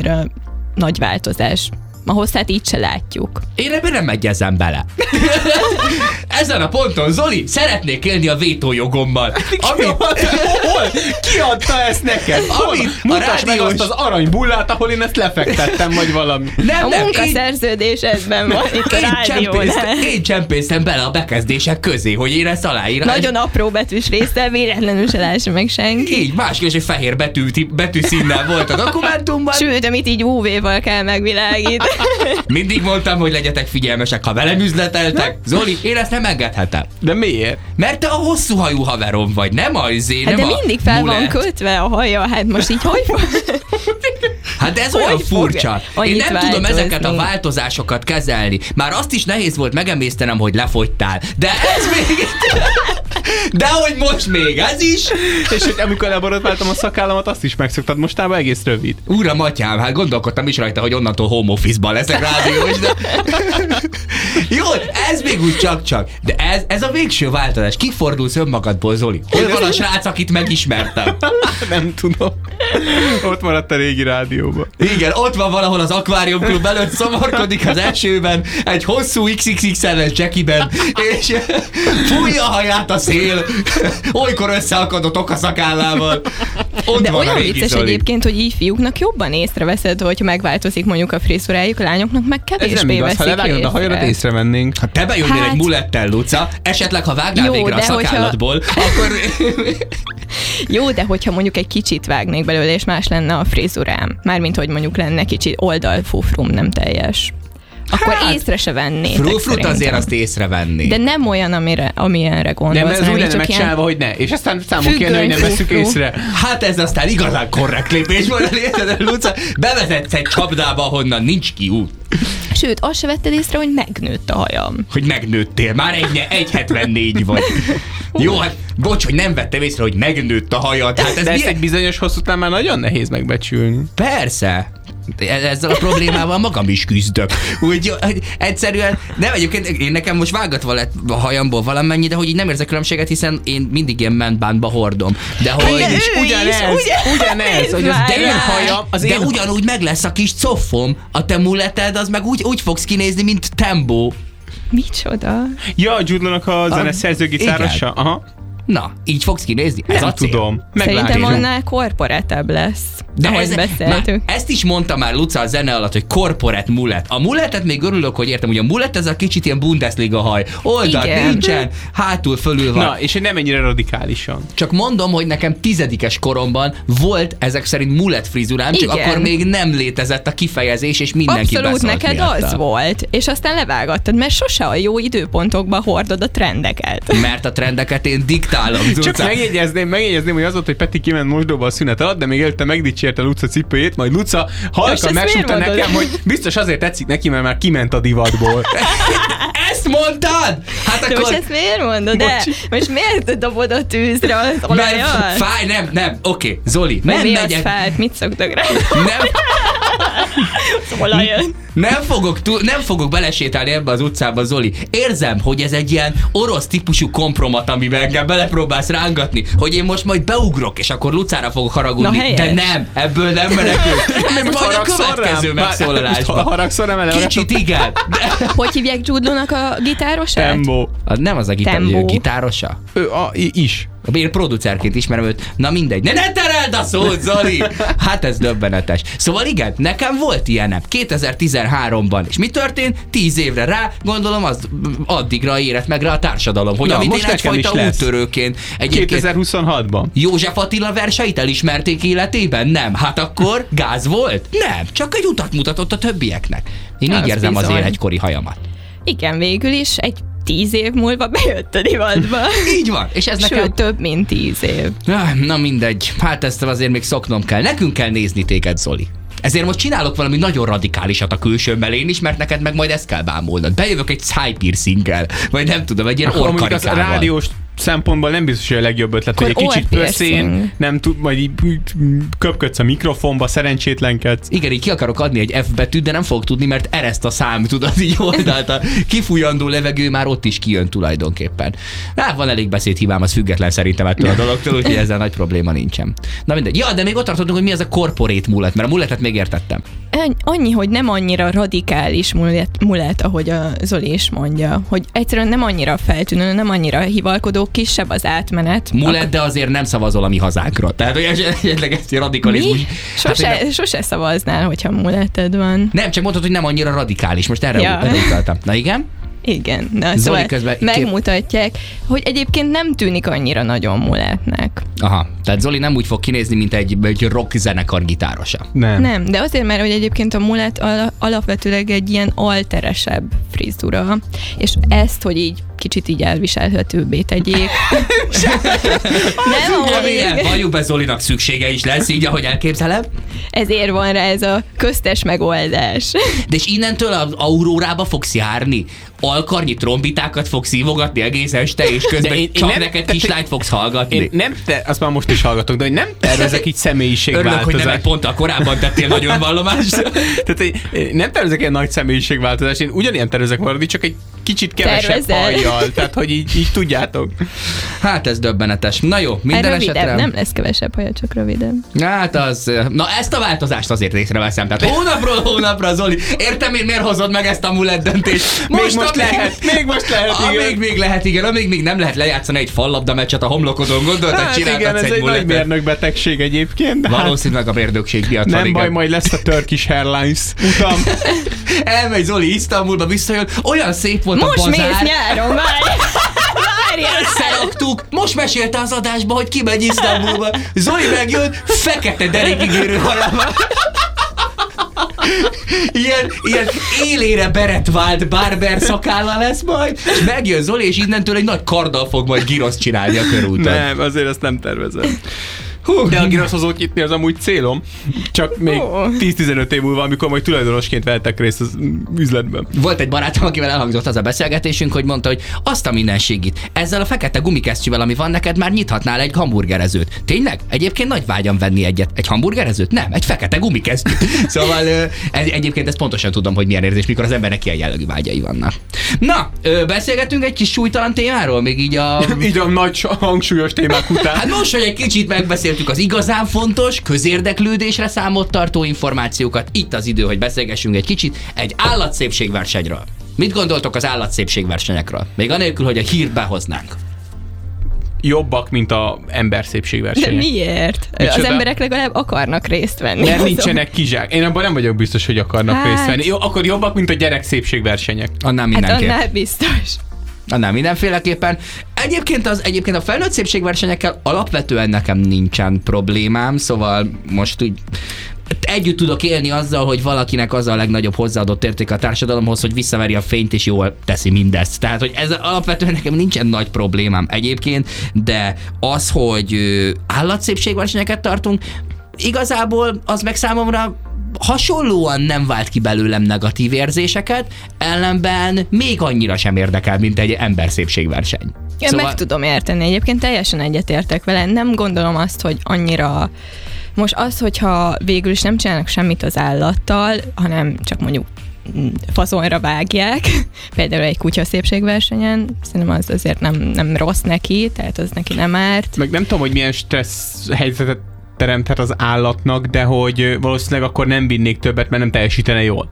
annyira nagy változás. A hosszát így se látjuk. Én ebben nem egyezem bele. Ezen a ponton, Zoli, szeretnék élni a vétójogommal. Hol? Ki adta ezt neked? Mutasd meg azt az aranybullát, ahol én ezt lefektettem, vagy valami. A munkaszerződésedben van itt a rádiónál. Én csempésztem bele a bekezdések közé, hogy én ezt aláírom. Nagyon apró betűs résztel, véletlenül se lássa meg senki. Így, másképp is egy fehér betűszínnel volt a dokumentumban. Sőt, amit így UV-val kell megvilágítani. Mindig mondtam, hogy legyetek figyelmesek, ha velem üzleteltek. Zoli, én ezt nem engedhetem. De miért? Mert te a hosszú hajú haverom vagy, nem az én, Hát nem de a mindig fel mulet. van kötve a haja, hát most így hogy fog? Hát de ez Hogy olyan fog furcsa. Én annyit nem tudom változni? ezeket a változásokat kezelni. Már azt is nehéz volt megemésztenem, hogy lefogytál. De ez még... De hogy most még ez is? És hogy amikor leborotváltam a szakállamat, azt is megszoktad, mostában egész rövid. Uram, atyám, hát gondolkodtam is rajta, hogy onnantól home office-ban leszek rádiós, de... Jó, ez még úgy csak-csak. De ez a végső változás. Kifordulsz önmagadból, Zoli. Hol van a srác, akit megismertem? Nem tudom. Ott maradt a régi rádióban. Igen, ott van valahol az Aquarium Club előtt, szomorkodik az esőben, egy hosszú XXXL-es jackiben, és fújja a haját a szél, olykor összeakadott okaszakállával. Ott De van olyan a régi vicces Zoli. egyébként, hogy így fiúknak jobban észreveszed, hogyha megváltozik mondjuk a friszurájuk, a lányoknak meg Ez nem kevésbé igaz, ha veszik levágod a hajadat, észre. észrevennénk. Ha te bejönnél Hát- egy mulettel, Luca, esetleg ha vágnál Jó, végre a de szakállatból, akkor... Jó, de hogyha mondjuk egy kicsit vágnék belőle, és más lenne a frizurám, mármint hogy mondjuk lenne kicsit oldalfufrum, nem teljes, akkor Hát, észre se vennétek Frufrut szerintem. azért azt észrevenni. De nem olyan, amilyenre gondolsz. Nem, ez úgy hanem lenne csak ilyen megcsinálva, hogy ne. És aztán számunk kéne, hogy nem függöny veszük frufru. észre. Hát ez aztán igazán korrekt lépés volt, érted, Luca? Bevezetsz egy csapdába, honnan nincs kiút. Sőt, azt se vetted észre, hogy megnőtt a hajam. Hogy megnőttél, már 1,74 vagy. Jó, hát bocs, hogy nem vettem észre, hogy megnőtt a hajad. Hát ez De ezt milyen... egy bizonyos hosszú után már nagyon nehéz megbecsülni. Persze. Ezzel a problémával magam is küzdök. Úgy, hogy egyszerűen, nem egyébként, én nekem most vágatva lett a hajamból valamennyi, de hogy így nem érzek különbséget, hiszen én mindig ilyen mentbánba hordom. De hogy Ugyanez, hogy az Várjál. én hajam, az de én ugyanúgy meg lesz a kis coffom, a te muleted, az meg úgy fogsz kinézni, mint Tembo. Micsoda? Ja, a Judlonak a zeneszerző gitárosa? Aha. Na, így fogsz kinézni? Ez Nem a cél. tudom. Szerintem Meglátjuk. annál korporátabb lesz. De ahogy beszéltünk. ezt is mondta már Luca a zene alatt, hogy corporate mulet. A muletet még örülök, hogy értem, hogy a mulet ez a kicsit ilyen Bundesliga haj. Oldalt Igen. nincsen, hátul fölül van. Na, és hogy nem ennyire radikálisan. Csak mondom, hogy nekem 10. koromban volt ezek szerint mulet frizurám, csak Igen. akkor még nem létezett a kifejezés, és mindenki Abszolút beszólt neked miatta. az volt, és aztán levágattad, mert sose a jó időpontokban hordod a trendeket. Mert a trendeket én diktálom, Zuca. Csak megjegyezném, hogy az volt, hogy Peti kiment mosdóba a szünet alatt, de még előtte megdicsérte Luca cipőjét, majd Luca halkan ezt megsúgta miért mondod? nekem, hogy biztos azért tetszik neki, mert már kiment a divatból. Ezt mondtad? Hát De most akkor... ezt miért mondod? De most miért dobod a tűzre az Mert olajat? fáj, nem, oké, Zoli, Meg nem mi az megyek, fájt? Mit szoktak rá? nem, Az olajat. nem fogok belesétálni ebbe az utcába, Zoli. Érzem, hogy ez egy ilyen orosz típusú kompromat, amiben engem belepróbálsz rángatni, hogy én most majd beugrok, és akkor Lucára fogok haragudni. Na, helyes. De nem, ebből nem menekül. Ez majd a haragszol következő rám? megszólalásban. Haragszol rám, Kicsit igen. De... Hogy hívják Judlónak a gitárosát? Tembo. Nem az a Tembo. gitárosa? Ő is. Én producerként ismerem őt. Na mindegy. Ne tereld a szót, Zoli! Hát ez döbbenetes. Szóval igen, nekem volt ilyenem 2013-ban. És mi történt? 10 évre rá, gondolom az addigra érett meg rá a társadalom, hogy Na, amit most én nekem egyfajta is lesz. úttörőként. Egyébként 2026-ban. József Attila verseit elismerték életében? Nem. Hát akkor gáz volt? Nem. Csak egy utat mutatott a többieknek. Én így Az érzem az bizony. életkori hajamat. Igen, végül is egy 10 év múlva bejött a divatba. Így van. És ez nekem... Sőt, több mint 10 év. Na mindegy, hát ezt azért még szoknom kell. Nekünk kell nézni téged, Zoli. Ezért most csinálok valami nagyon radikálisat a külsőmmel én is, mert neked meg majd ezt kell bámulnod. Bejövök egy szájpiercinggel, vagy nem tudom, egy ilyen Amúgy az orrkarikával. rádiós szempontból nem biztos, hogy a legjobb ötlet, hogy egy kicsit pösszén, nem tud, majd így köpködsz a mikrofonba, szerencsétlenkedsz. Igen, így ki akarok adni egy F betűt, de nem fogok tudni, mert ereszt a szám, tudod, így oldalt. A kifújandó levegő már ott is kijön tulajdonképpen. Van elég beszédhibám, az független szerintem ettől a dologtól, úgyhogy ezzel nagy probléma nincsen. Na mindegy. Ja, de még ott tartottunk, hogy mi az a corporate mulet, mert a muletet még értettem. Annyi, hogy nem annyira radikális mulet, ahogy a Zoli is mondja, hogy egyszerűen nem annyira feltűnő, nem annyira hivalkodó, kisebb az átmenet. Mulet, de azért nem szavazol a mi hazánkra. Tehát, hogy esetleg ez radikalizmus. Mi? Sose szavaznál, hogyha muleted van. Nem, csak mondtad, hogy nem annyira radikális. Most erre utaltam. Na igen? Igen, na szóval megmutatják, hogy egyébként nem tűnik annyira nagyon muletnek. Aha, tehát Zoli nem úgy fog kinézni, mint egy rock zenekar gitárosa. Nem, de azért, mert hogy egyébként a mulet alapvetőleg egy ilyen alteresebb frizura, és ezt, hogy így kicsit így elviselhetőbbé tegyék. Nem, valljuk be, Zolinak szüksége is lesz, így ahogy elképzelem. Ezért van rá ez a köztes megoldás. De és innentől az Aurórába fogsz járni? Alkarnyi trombitákat fogsz szívogatni egész este, és közben csak neked kislányt fogsz hallgatni? Azt már most is hallgatok, de hogy nem tervezek így személyiségváltozást. Örülök, hogy nem egy ponttal korábban tettél nagyon vallomást. Tehát nem tervezek ilyen nagy személyiségváltozást, én ugyanilyen tervezek maradni, csak egy kicsit kevesebb hajjal, tehát hogy így tudjátok. Hát ez döbbenetes. Na jó, minden esetre. Nem lesz kevesebb haja, csak rövidebb. Hát az... Na ezt a változást azért észreveszem. Tehát hónapról hónapra, Zoli, értem én, miért hozod meg ezt a mulet döntést? Még most lehet, igen. Még lehet, igen. Amíg még nem lehet lejátszani egy fallabda meccset a homlokodon, gondoltad, hát igen, ez egy nagy mérnökbetegség egyébként. De valószínűleg a mérnökség miatt van, nem baj, majd lesz a Turkish Airlines utam. Elmegy Zoli Isztambulba, visszajön, olyan szép volt most a bazár. Most mész nyáron, várjál. Összeraktuk, most mesélte az adásba, hogy kimegy Isztambulba. Zoli megjön, fekete derékigérő hajával. Ilyen élére beretvált barber szakálla lesz majd, és megjön Zoli, és innentől egy nagy karddal fog majd giroszt csinálni a körúton. Nem, azért ezt nem tervezem. De a giroszhozót nyitni az amúgy célom, csak még 10-15 év múlva, amikor majd tulajdonosként vettek részt az üzletben. Volt egy barátom, akivel elhangzott az a beszélgetésünk, hogy mondta, hogy azt a mindenségit, ezzel a fekete gumikesztyűvel, ami van neked, már nyithatnál egy hamburgerezőt. Tényleg? Egyébként nagy vágyam venni egy hamburgerezőt? Nem, egy fekete gumikesztyűt. Szóval egyébként ezt pontosan tudom, hogy milyen érzés, mikor az embernek ilyen jellegű vágyai vannak. Na, beszélgetünk egy kis súlytalan témáról, még így a nagy hangsúlyos témák után. Hát most, hogy egy kicsit megbeszéltük az igazán fontos, közérdeklődésre számot tartó információkat, itt az idő, hogy beszélgessünk egy kicsit egy állatszépségversenyről. Mit gondoltok az állatszépségversenyekről? Még anélkül, hogy a hírt behoznánk. Jobbak, mint az emberszépségversenyek. De miért? Az emberek legalább akarnak részt venni. Mert nincsenek kizsák. Én abban nem vagyok biztos, hogy akarnak részt venni. Jó, akkor jobbak, mint a gyerek szépségversenyek. Annál mindenképp. Hát annál biztos. Annál mindenféleképpen. Egyébként a felnőtt szépségversenyekkel alapvetően nekem nincsen problémám, szóval most úgy együtt tudok élni azzal, hogy valakinek az a legnagyobb hozzáadott érték a társadalomhoz, hogy visszaveri a fényt és jól teszi mindezt. Tehát, hogy ez alapvetően nekem nincsen nagy problémám egyébként, de az, hogy állatszépségversenyeket tartunk, igazából az meg számomra hasonlóan nem vált ki belőlem negatív érzéseket, ellenben még annyira sem érdekel, mint egy emberszépségverseny. Én meg tudom érteni, egyébként teljesen egyetértek vele, nem gondolom azt, hogy annyira... Most az, hogyha végül is nem csinálnak semmit az állattal, hanem csak mondjuk fazonra vágják, például egy kutya szépségversenyen, szerintem az azért nem rossz neki, tehát az neki nem árt. Meg nem tudom, hogy milyen stressz helyzetet teremthet az állatnak, de hogy valószínűleg akkor nem vinnék többet, mert nem teljesítene jól.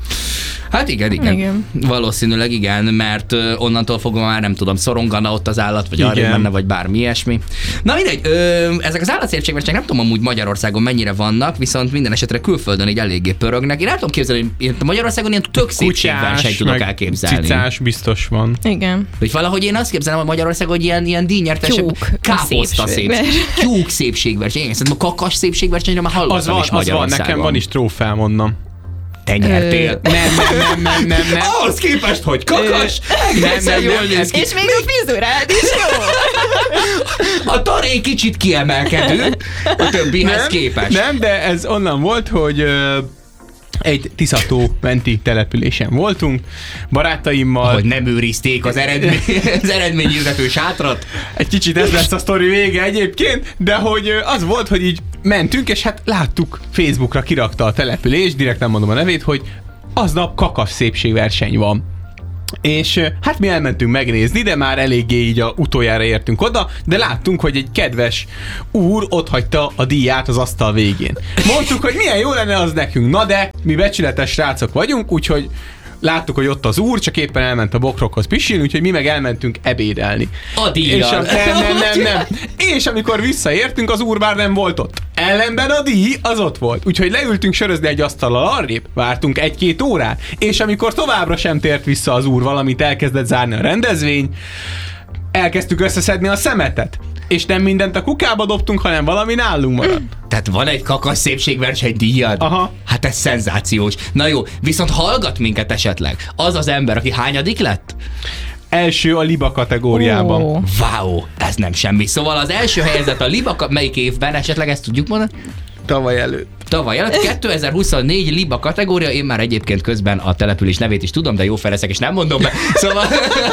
Hát igen. Valószínűleg igen, mert onnantól fogva már nem tudom, szorongana ott az állat, vagy arra menne, vagy bármi ilyesmi. Na mindegy, ezek az állatszépségversenyek nem tudom amúgy Magyarországon mennyire vannak, viszont minden esetre külföldön így eléggé pörögnek. Én el tudom képzelni, hogy Magyarországon ilyen tök szépségversenyt tudok elképzelni. Cicás biztos van. Igen. Hogy valahogy én azt képzelem, hogy Magyarországon ilyen díjnyertesebb káposzta tyúk szépségverseny. Én szerintem a kakas szépségversenyre már hallottam is Magyarországon. Az van, nekem van is trófeám onnan. Te nyertél. Nem. Ahhoz képest, hogy kakas, egészen jól néz ki. És még a fizurád is jó. A tarény kicsit kiemelkedő a többihez képest. Nem, de ez onnan volt, hogy egy Tiszató menti településen voltunk, barátaimmal. Hogy nem őrizték az eredményhirdető sátrat. Egy kicsit ez lesz a sztori vége egyébként, de hogy az volt, hogy így mentünk, és hát láttuk, Facebookra kirakta a település, direkt nem mondom a nevét, hogy aznap kakas szépségverseny van. És hát mi elmentünk megnézni, de már eléggé így a utoljára értünk oda, de láttunk, hogy egy kedves úr otthagyta a díját az asztal végén. Mondtuk, hogy milyen jó lenne az nekünk, na de mi becsületes srácok vagyunk, úgyhogy láttuk, hogy ott az úr, csak éppen elment a bokrokhoz pisilni, úgyhogy mi meg elmentünk ebédelni. A díjjal. Nem. És amikor visszaértünk, az úr már nem volt ott. Ellenben a díj az ott volt. Úgyhogy leültünk sörözni egy asztallal arrébb, vártunk 1-2 órát, és amikor továbbra sem tért vissza az úr, valamit elkezdett zárni a rendezvény, elkezdtük összeszedni a szemetet. És nem mindent a kukába dobtunk, hanem valami nálunk maradt. Tehát van egy kakas szépségverseny díjad? Aha. Hát ez szenzációs. Na jó, viszont hallgat minket esetleg az az ember, aki hányadik lett? Első a liba kategóriában. Wow, ez nem semmi. Szóval az első helyezett a liba, melyik évben esetleg ezt tudjuk mondani? Tavaly előtt. 2024 liba kategória, én már egyébként közben a település nevét is tudom, de jó feleszek, és nem mondom be. Szóval,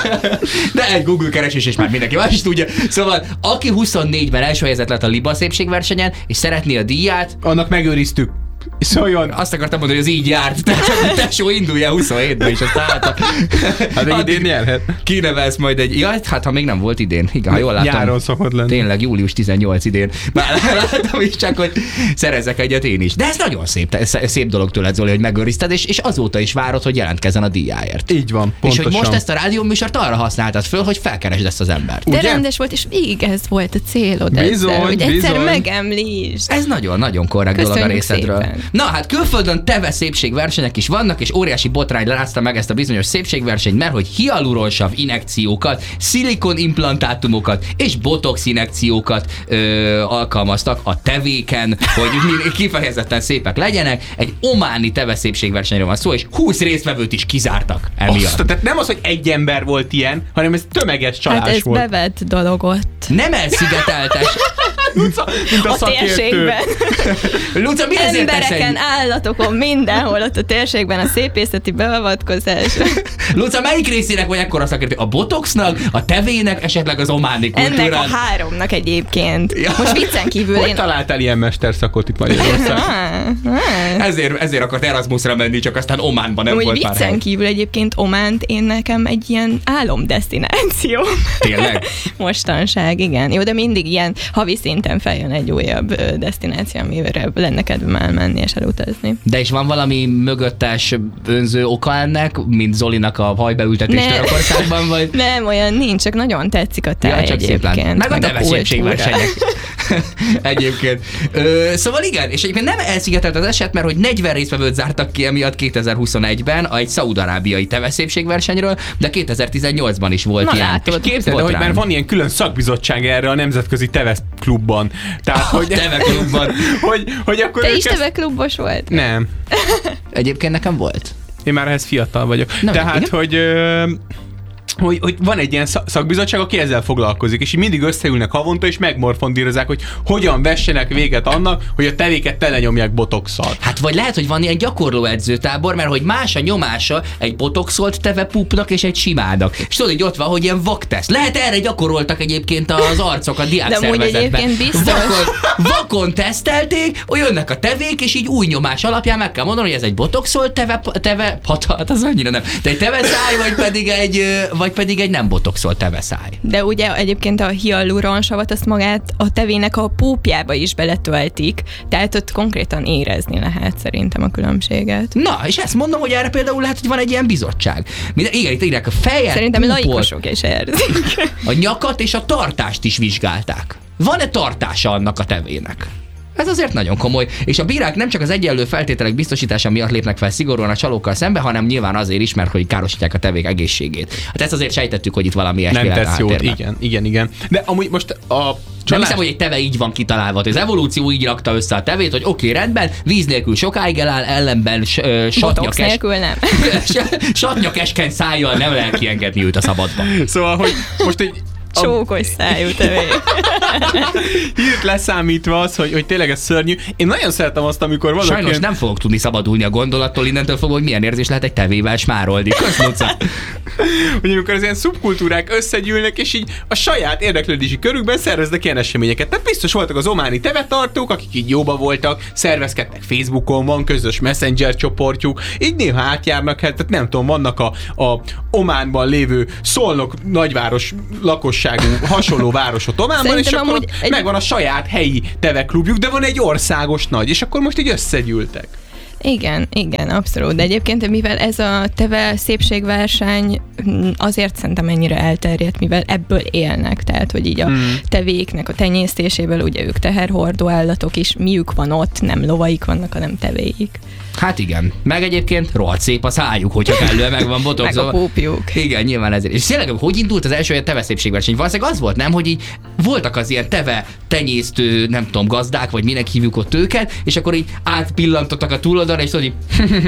de egy Google keresés, és már mindenki más is tudja. Szóval, aki 24-ben első helyezett lett a liba szépségversenyen, és szeretné a díját, annak megőriztük. Szóljon. Azt akartam mondani, hogy az így járt. Tehát a tesó indulja 27-ben, és aztán hát még idén nyerhet. Kinevelsz majd egy... Ja, hát ha még nem volt idén. Igen, ha jól látom. Nyáron szokott lenni. Tényleg, július 18 idén. Már látom is csak, hogy szerezzek egyet én is. De ez nagyon szép dolog tőled, Zoli, hogy megőrizted, és azóta is várod, hogy jelentkezzen a díjáért. Így van, pontosan. És hogy most ezt a rádióműsort arra használtad föl, hogy felkeresd ezt az embert. De rendes volt, és végig ez volt a célod ezzel, hogy egyszer megemlítsd. Ez nagyon-nagyon korrekt dolog a részedről. Na hát külföldön teve szépségversenyek is vannak, és óriási botrány rázta meg ezt a bizonyos szépségversenyt, mert hogy hialuronsav injekciókat, szilikon implantátumokat és botox injekciókat alkalmaztak a tevéken, hogy kifejezetten szépek legyenek. Egy ománi teve szépségversenyről van szó, és 20 résztvevőt is kizártak emiatt. Tehát nem az, hogy egy ember volt ilyen, hanem ez tömeges csalás hát ez volt. Hát ez bevett dolog ott. Nem elszigeteltes. Luca, mint a térségben. Luca, mi ezért embereken, állatokon, mindenhol ott a térségben a szépészeti beavatkozás. Luca, melyik részének vagy ekkora szakértő? A botoxnak, a tevének, esetleg az ománi kultúrán? Ennek a háromnak egyébként. Ja. Most viccen kívül hogy találtál ilyen mesterszakot itt Magyarországon? ezért akart Erasmusra menni, csak aztán Ománban nem úgy volt már viccen kívül egyébként Ománt nekem egy ilyen álomdesztináció. Tényleg? Mostanság, igen. Jó, de mindig ilyen havi szinten feljön egy újabb desztináció, amire lenne kedvem elmenni és elutazni. De is van valami mögöttes önző oka ennek, mint Zolinak a hajbeültetés Törökországban, vagy? Nem, olyan nincs, csak nagyon tetszik a táj egyébként. Meg a teve szépségversenyek. Egyébként. Szóval igen, és egyébként nem elszigetelt az eset, mert hogy 40 résztvevőt zártak ki emiatt 2021-ben egy szaúd-arábiai teve szépségversenyről, de 2018-ban is volt ilyen. És képzeld, hogy már van ilyen külön szakbizottság erre a Nemzetközi Teve Klubban. Tehát, hogy Teve Klubban. hogy akkor te is Teve Klubos volt? Nem. Egyébként nekem volt. Én már ehhez fiatal vagyok. Nem, tehát, hogy van egy ilyen szakbizottság, aki ezzel foglalkozik, és így mindig összeülnek havonta, és megmorfondírozzák, hogy hogyan vessenek véget annak, hogy a tevéket telenyomják botoxsal. Hát vagy lehet, hogy van ilyen gyakorló edzőtábor, mert hogy más a nyomása egy botoxolt teve pupnak és egy simának. És tudod, hogy ott van, hogy ilyen vakteszt. Lehet erre gyakoroltak egyébként az arcok a diákszervezetben. Vakon tesztelték, hogy jönnek a tevék, és így új nyomás alapján meg kell mondani, hogy ez egy botoxolt teve patat, az annyira nem. De egy teveszáj, vagy pedig egy nem botoxolt teveszáj. De ugye egyébként a hialuronsavat azt magát a tevének a púpjába is beletöltik, tehát ott konkrétan érezni lehet szerintem a különbséget. Na, és ezt mondom, hogy erre például lehet, hogy van egy ilyen bizottság. Igen, itt írják a fejet, szerintem laikusok is érzik. A nyakat és a tartást is vizsgálták. Van-e tartása annak a tevének? Ez azért nagyon komoly, és a bírák nem csak az egyenlő feltételek biztosítása miatt lépnek fel szigorúan a csalókkal szembe, hanem nyilván azért is, mert hogy károsítják a tevék egészségét. Hát ezt azért sejtettük, hogy itt valami ilyesmi nem tesz jót, igen. De amúgy most a nem hiszem, hogy egy teve így van kitalálva. Az evolúció így rakta össze a tevét, hogy oké, rendben, víz nélkül sokáig eláll, ellenben satnyakeskeny szájjal nem lehet kiengedni őt a szabadba. Szóval, hogy most egy Csókos szájú tevé. Hírt leszámítva az, hogy tényleg ez szörnyű. Én nagyon szeretem azt, amikor valaki... Sajnos nem fogok tudni szabadulni a gondolattól innentől fogva, hogy milyen érzés lehet egy tevével smárolni. Köszönöm. Hogy amikor az ilyen szubkultúrák összegyűlnek, és így a saját érdeklődési körükben szerveznek ilyen eseményeket. Tehát biztos voltak az ománi tevetartók, akik így jóba voltak, szervezkedtek Facebookon, van közös Messenger csoportjuk, így néha átjárnak, tehát nem tudom, vannak a Ománban lévő Szolnok nagyváros lakosságú hasonló városot Ománban, Szerintem és akkor amúgy megvan a saját helyi teveklubjuk, de van egy országos nagy, és akkor most így összegyűltek. Igen, abszolút. De egyébként, mivel ez a teve szépségverseny azért szerintem ennyire elterjedt, mivel ebből élnek, tehát, hogy így a tevéknek a tenyésztéséből, ugye ők teherhordó állatok is, miük van ott, nem lovaik vannak, hanem tevéik. Hát igen. Meg egyébként rohadt szép a szájuk, hogyha kellően meg van botoxolva. Meg a púpjuk. Igen, nyilván ezért. És tényleg, hogy indult az első olyan teveszépségverseny? Valószínűleg az volt, nem, hogy így voltak az ilyen teve tenyésztő, nem tudom, gazdák, vagy minek hívjuk ott őket, és akkor így átpillantottak a túloldalra, és tudod így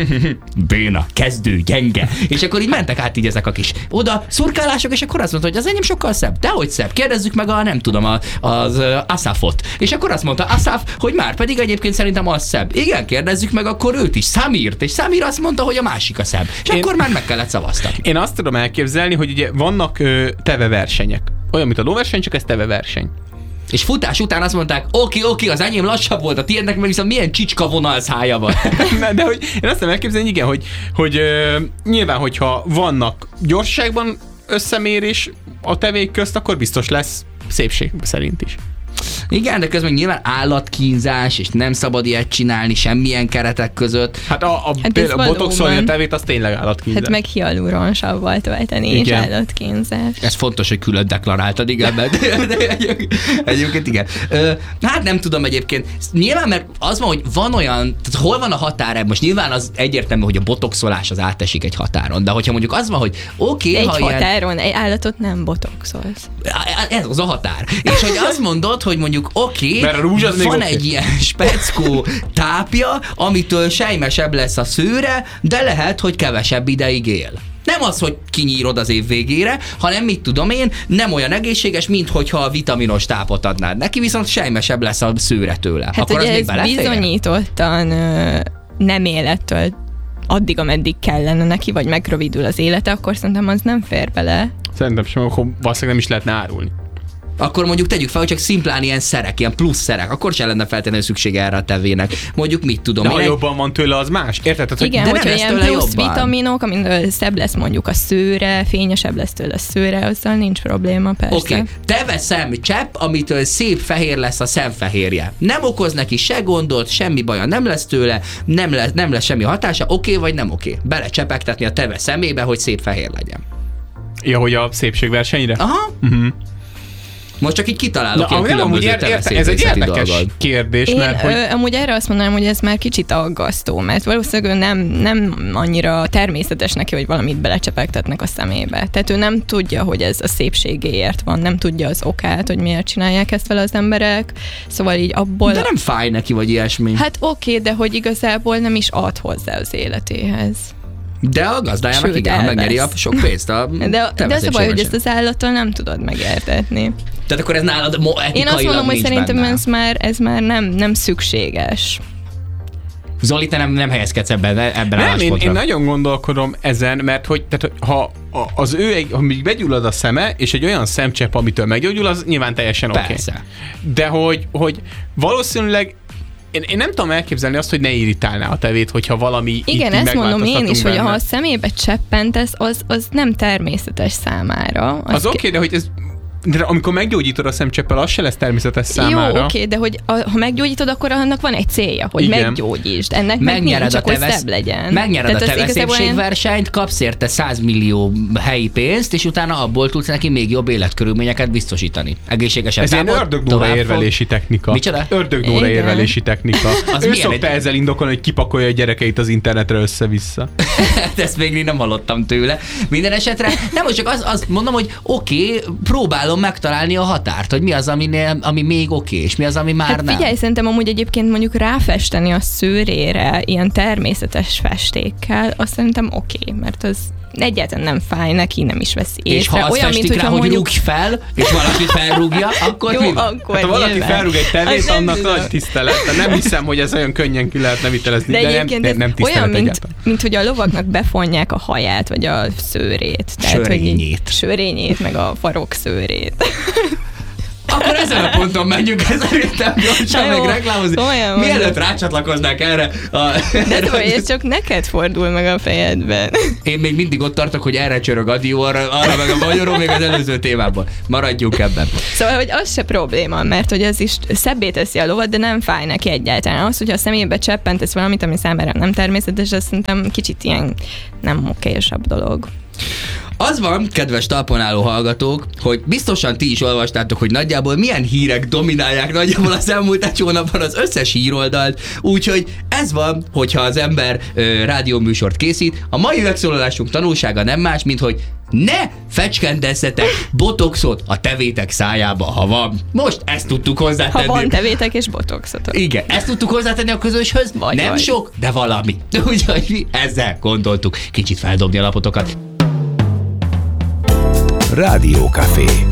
béna, kezdő, gyenge. És akkor így mentek át így ezek a kis oda szurkálások, és akkor azt mondta, hogy az enyém sokkal szebb. Dehogy szebb. Kérdezzük meg nem tudom, az Asafot. És akkor azt mondta Asaf, hogy már pedig egyébként szerintem az szebb. Igen, kérdezzük meg akkor őt is, Samirt, és Samir azt mondta, hogy a másik a szebb. És akkor már meg kellett szavaztatni. Én azt tudom elképzelni, hogy ugye vannak teveversenyek. Olyan, mint a lóverseny, csak ez teveverseny. És futás után azt mondták, oké, az enyém lassabb volt, a tiédnek meg viszont milyen csicska vonalszája van. De hogy én azt tudom elképzelni, igen, hogy nyilván, hogyha vannak gyorságban összemérés a tevék közt, akkor biztos lesz szépség szerint is. Igen, de közben nyilván állatkínzás, és nem szabad ilyet csinálni semmilyen keretek között. Hát a botoxolni a tevét, az tényleg állatkínzás. Hát meg hialuronsabbal tölteni, és állatkínzás. Ez fontos, hogy külön deklaráltad, igen, de egyébként igen. Hát nem tudom egyébként. Nyilván, mert az van, hogy van olyan, tehát hol van a határ, most nyilván az egyértelmű, hogy a botoxolás az átesik egy határon, de hogyha mondjuk az van, hogy oké, egy ha határon, egy állatot nem botoxolsz. Ez az a határ. És hogy azt mondod, hogy mondjuk van egy ilyen speckó tápja, amitől sejmesebb lesz a szőre, de lehet, hogy kevesebb ideig él. Nem az, hogy kinyírod az év végére, hanem mit tudom én, nem olyan egészséges, mint hogyha a vitaminos tápot adnád neki, viszont sejmesebb lesz a szőre tőle. Hát akkor ugye az ez bizonyítottan nem élettől addig, ameddig kellene neki, vagy megrövidül az élete, akkor szerintem az nem fér bele. Szerintem sem, akkor valószínűleg nem is lehetne árulni. Akkor mondjuk tegyük fel, hogy csak szimplán ilyen szerek, ilyen plusz szerek, akkor sem lenne feltétlenül szüksége erre a tevének. Mondjuk mit tudom. De ha jobban van tőle, az más. Érted? Igen, de hogyha nem ilyen plusz vitaminok, amitől szebb lesz mondjuk a szőre, fényesebb lesz tőle a szőre, azzal nincs probléma, persze. Oké. Teve szemcsepp, amitől szép fehér lesz a szemfehérje. Nem okoz neki se gondot, semmi baja nem lesz tőle, nem lesz semmi hatása, oké vagy nem oké. Belecsepegtetni a teve szemébe, hogy szép fehér legyen. Ja, hogy a szépségversenyre? Aha. Most csak így kitalálok ilyen különböző ez egy érdekes kérdés, mert hogy... amúgy erre azt mondanám, hogy ez már kicsit aggasztó, mert valószínűleg nem annyira természetes neki, hogy valamit belecsepegtetnek a szemébe. Tehát ő nem tudja, hogy ez a szépségéért van, nem tudja az okát, hogy miért csinálják ezt vele az emberek, szóval így abból... De nem fáj neki, vagy ilyesmi. Hát oké, de hogy igazából nem is ad hozzá az életéhez. De a gazdájának igen, megnyeri a sok pénzt a de az a baj, hogy ezt az állattal nem tudod megértetni. Tehát akkor ez nálad etikailag én azt mondom, hogy szerintem benne. ez már nem szükséges. Zoli, te nem helyezkedsz ebben a álláspontra. Én nagyon gondolkodom ezen, mert hogy tehát, ha az ha még begyullad a szeme, és egy olyan szemcsepp, amitől meggyógyul, az nyilván teljesen oké. De hogy valószínűleg én nem tudom elképzelni azt, hogy ne irritálná a tevét, hogyha valami igen, ezt mondom én is, benne. Hogy ha a szemébe cseppentesz, az nem természetes számára. Az oké, de hogy ez... De amikor meggyógyítod a szemcseppel, az se lesz természetes számára. Jó, oké, de hogy ha meggyógyítod, akkor annak van egy célja, hogy meggyógyítsd. Ennek meg nincs, csak hogy szebb legyen. Megnyered a teveszépségversenyt, kapsz érte 100 millió helyi pénzt, és utána abból tudsz neki még jobb életkörülményeket biztosítani. Egészségesebb. Ez ilyen ördögnóra érvelési technika. Micsoda? Ördögnóra érvelési technika. Ő szokta ezzel indokolni, hogy kipakolja a gyerekeit az internetre össze-vissza. Ezt még nem hallottam tőle. Minden esetre, nem, csak azt mondom, hogy oké, próbálom próbálom megtalálni a határt, hogy mi az, ami még oké, és mi az, ami már nem. Figyelj, szerintem amúgy egyébként mondjuk ráfesteni a szőrére ilyen természetes festékkel, azt szerintem oké, mert az egyáltalán nem fáj neki, nem is veszi észre. És ha azt festik rá, hogy rúgj fel, és valaki felrúgja, akkor jó, mi van? akkor Hát, ha valaki nyilván. felrúg egy tevét, Az annak nem nagy tudom. tisztelet. Nem hiszem, hogy ez olyan könnyen ki lehetne vitelezni, De de egyébként nem tisztelet olyan, egyáltalán. mint hogy a lovaknak befonják a haját, vagy a szőrét. Tehát, hogy Sörényét. sörényét, meg a farok szőrét. Akkor ezen a ponton menjünk, szerintem gyorsan Na jó, meg reklámozni. komolyan Mielőtt mondom. rácsatlakoznák erre De tudod, ez csak neked fordul meg a fejedben. Én még mindig ott tartok, hogy erre csörög a dió, arra meg a magyarul, még az előző témában. Maradjunk ebben. Szóval, hogy az se probléma, mert hogy ez is szebbé teszi a lovat, de nem fáj neki egyáltalán. Az, hogyha a szemébe cseppentesz valamit, ami számára nem természetes, az szerintem kicsit ilyen nem okésabb dolog. Az van, kedves talpon hallgatók, hogy biztosan ti is olvastátok, hogy nagyjából milyen hírek dominálják nagyjából az elmúlt egy hónapban az összes híroldalt, úgyhogy ez van, hogyha az ember rádióműsort készít. A mai megszólalásunk tanulsága nem más, mint hogy ne fecskendezzetek botoxot a tevétek szájába, ha van. Most ezt tudtuk hozzátenni. Ha van tevétek és botoxotok. Igen, ezt tudtuk hozzátenni a közöshöz, nem Vagy. sok, de valami. Úgyhogy mi ezzel gondoltuk kicsit feldobni a lapotokat. Rádiókafé.